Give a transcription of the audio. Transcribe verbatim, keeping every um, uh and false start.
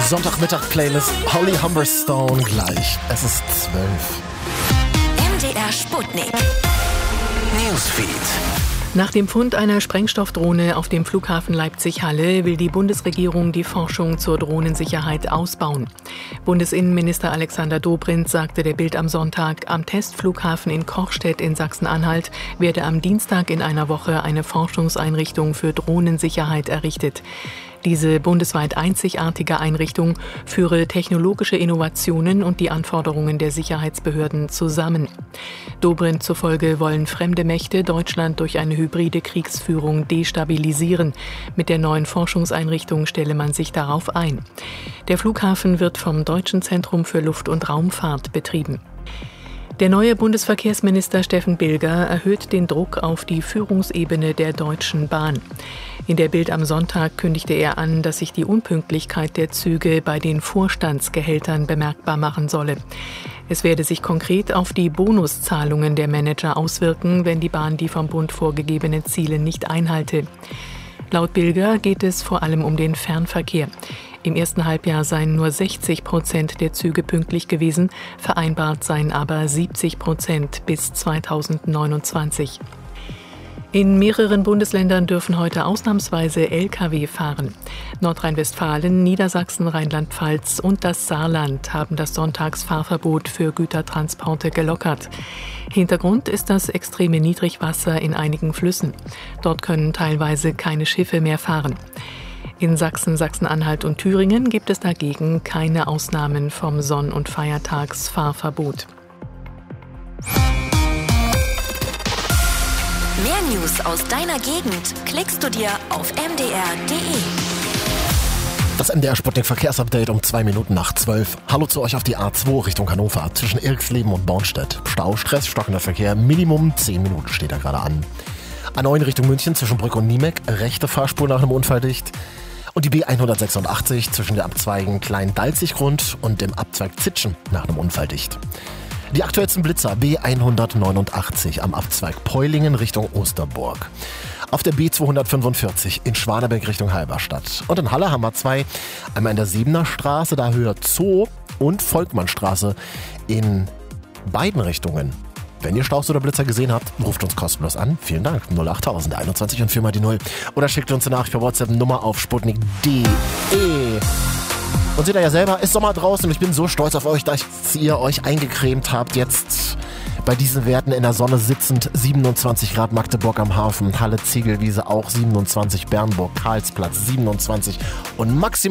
Sonntagmittag-Playlist Holly Humberstone gleich. Es ist zwölf. M D R Sputnik. Newsfeed. Nach dem Fund einer Sprengstoffdrohne auf dem Flughafen Leipzig-Halle will die Bundesregierung die Forschung zur Drohnensicherheit ausbauen. Bundesinnenminister Alexander Dobrindt sagte der Bild am Sonntag, am Testflughafen in Kochstedt in Sachsen-Anhalt werde am Dienstag in einer Woche eine Forschungseinrichtung für Drohnensicherheit errichtet. Diese bundesweit einzigartige Einrichtung führe technologische Innovationen und die Anforderungen der Sicherheitsbehörden zusammen. Dobrindt zufolge wollen fremde Mächte Deutschland durch eine hybride Kriegsführung destabilisieren. Mit der neuen Forschungseinrichtung stelle man sich darauf ein. Der Flughafen wird vom Deutschen Zentrum für Luft- und Raumfahrt betrieben. Der neue Bundesverkehrsminister Steffen Bilger erhöht den Druck auf die Führungsebene der Deutschen Bahn. In der Bild am Sonntag kündigte er an, dass sich die Unpünktlichkeit der Züge bei den Vorstandsgehältern bemerkbar machen solle. Es werde sich konkret auf die Bonuszahlungen der Manager auswirken, wenn die Bahn die vom Bund vorgegebenen Ziele nicht einhalte. Laut Bilger geht es vor allem um den Fernverkehr. Im ersten Halbjahr seien nur sechzig Prozent der Züge pünktlich gewesen, vereinbart seien aber siebzig Prozent bis zweitausendneunundzwanzig. In mehreren Bundesländern dürfen heute ausnahmsweise L K W fahren. Nordrhein-Westfalen, Niedersachsen, Rheinland-Pfalz und das Saarland haben das Sonntagsfahrverbot für Gütertransporte gelockert. Hintergrund ist das extreme Niedrigwasser in einigen Flüssen. Dort können teilweise keine Schiffe mehr fahren. In Sachsen, Sachsen-Anhalt und Thüringen gibt es dagegen keine Ausnahmen vom Sonn- und Feiertagsfahrverbot. Mehr News aus deiner Gegend klickst du dir auf m d r punkt d e. Das M D R Sputnik Verkehrsupdate um zwei Minuten nach zwölf. Hallo zu euch auf die A zwei Richtung Hannover zwischen Irxleben und Bornstedt. Staustress, stockender Verkehr, Minimum zehn Minuten steht da gerade an. A neun Richtung München zwischen Brück und Niemeck, rechte Fahrspur nach einem Unfall dicht. Und die B hundertsechsundachtzig zwischen den Abzweigen Klein-Dalziggrund und dem Abzweig Zitschen nach einem Unfall dicht. Die aktuellsten Blitzer B hundertneunundachtzig am Abzweig Peulingen Richtung Osterburg. Auf der B zweihundertfünfundvierzig in Schwaneberg Richtung Halberstadt. Und in Halle haben wir zwei. Einmal in der Sebener Straße, da Höhe Zoo und Volkmannstraße in beiden Richtungen. Wenn ihr Staus oder Blitzer gesehen habt, ruft uns kostenlos an. Vielen Dank. null acht tausend einundzwanzig und vier mal die null. Oder schickt uns eine Nachricht per WhatsApp-Nummer auf sputnik punkt de. Und seht ihr ja selber, ist Sommer draußen und ich bin so stolz auf euch, dass ihr euch eingecremt habt. Jetzt bei diesen Werten in der Sonne sitzend siebenundzwanzig Grad Magdeburg am Hafen, Halle Ziegelwiese auch siebenundzwanzig, Bernburg, Karlsplatz siebenundzwanzig und maximal